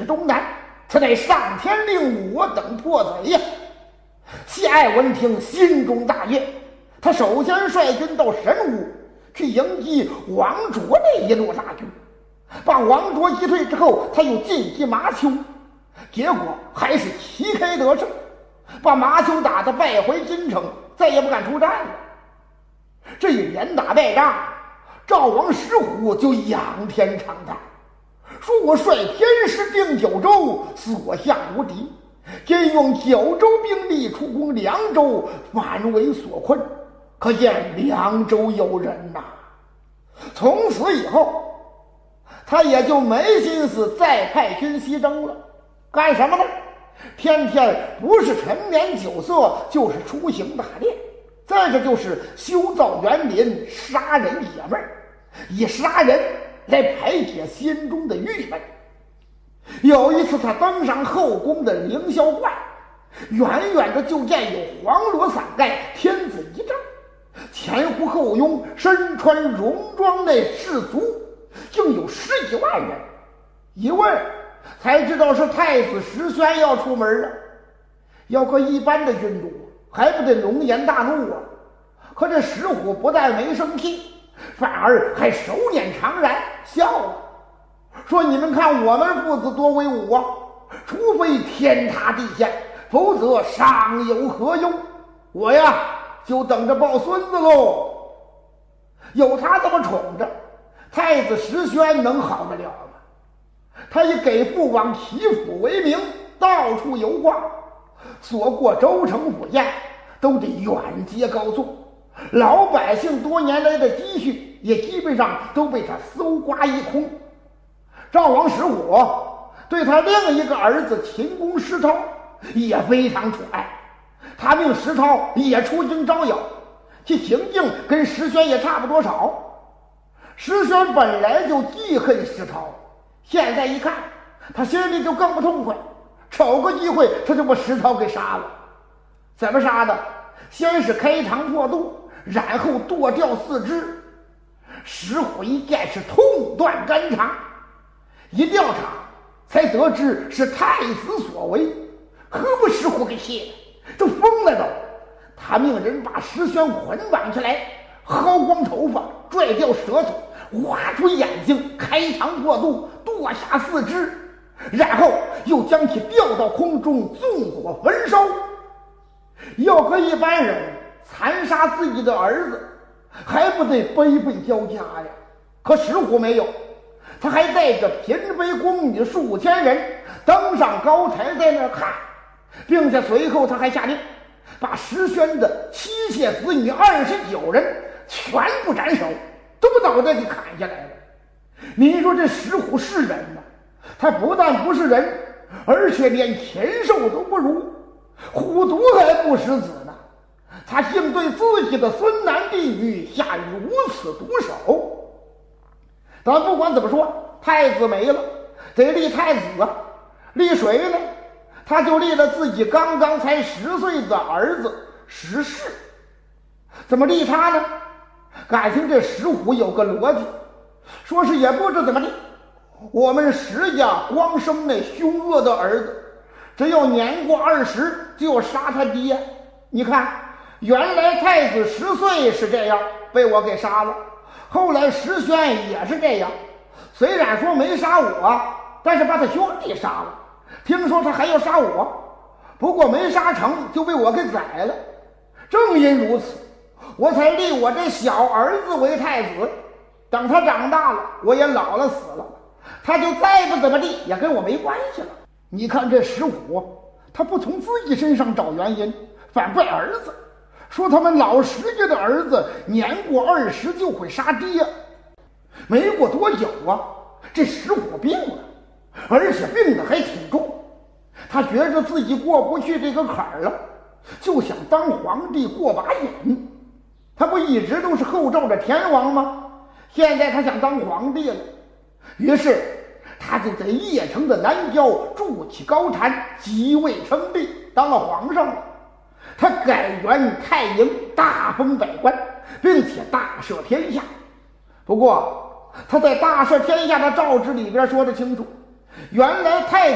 终南，此乃上天令我等破贼呀！谢爱闻听，心中大悦，他首先率军到神武去迎击王卓那一路大军，把王卓击退之后，他又进击麻丘，结果还是旗开得胜，把麻丘打得败回京城，再也不敢出战了。这一连打败仗，赵王石虎就仰天长叹，说我率天师定九州，所向无敌，今用九州兵力出攻凉州，反为所困，可见凉州有人呐。从此以后，他也就没心思再派军西征了。干什么呢？天天不是沉眠酒色，就是出行打猎，再者就是修造园林，杀人解闷，以杀人来排解心中的郁闷。有一次他登上后宫的凌霄观，远远的就见有黄罗伞盖，天子一丈，前呼后拥，身穿戎装的士卒竟有10几万人。一问才知道是太子石宣要出门了。要搁一般的君主还不得龙颜大怒啊！可这石虎不但没生气，反而还手捻长髯笑了，说你们看我们父子多威武啊，除非天塌地陷，否则尚有何忧？我呀就等着抱孙子喽。有他这么宠着，太子石宣能好得了吗？他以给父王祈福为名，到处游逛，所过州城府县都得远接高送，老百姓多年来的积蓄也基本上都被他搜刮一空。赵王石虎对他另一个儿子秦公石涛也非常宠爱，他命石涛也出京招摇，其行径跟石宣也差不多少。石宣本来就记恨石涛，现在一看他心里就更不痛快，瞅个机会他就把石涛给杀了。怎么杀的？先是开肠破肚，然后剁掉四肢。石虎一见是痛断肝肠，一调查才得知是太子所为，可把石虎给气的这疯了都。他命人把石宣捆绑起来，薅光头发，拽掉舌头，挖出眼睛，开肠破肚，剁下四肢，然后又将其吊到空中，纵火焚烧。要和一般人残杀自己的儿子，还不得悲愤交加呀？可石虎没有，他还带着嫔妃宫女数千人登上高台，在那儿看，并且随后他还下令把石宣的妻妾子女29人全部斩首，都把脑袋给砍下来了。你说这石虎是人吗？他不但不是人，而且连禽兽都不如，虎毒还不食子呢。他竟对自己的孙男弟女下如此毒手。但不管怎么说，太子没了，得立太子啊。立谁呢？他就立了自己刚刚才10岁的儿子石氏。怎么立他呢？感情这石虎有个逻辑，说是也不知怎么地，我们石家光生那凶恶的儿子，只要年过20就要杀他爹。你看，原来太子10岁是这样被我给杀了，后来石宣也是这样，虽然说没杀我，但是把他兄弟杀了，听说他还要杀我，不过没杀成就被我给宰了。正因如此，我才立我这小儿子为太子，等他长大了，我也老了死了，他就再不怎么地也跟我没关系了。你看这石虎，他不从自己身上找原因，反怪儿子，说他们老石家的儿子年过20就会杀爹。没过多久啊，这石虎病了，而且病得还挺重。他觉着自己过不去这个坎儿了，就想当皇帝过把瘾。他不一直都是后照着天王吗？现在他想当皇帝了，于是他就在邺城的南郊筑起高坛，即位称帝，当了皇上了。他改元太营，大封百官，并且大赦天下。不过他在大赦天下的诏旨里边说得清楚，原来太